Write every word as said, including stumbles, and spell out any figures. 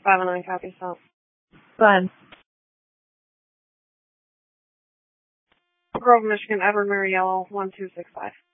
five oh nine, copy, so. Go ahead. Grove, Michigan, Edward Mariello, one two six five.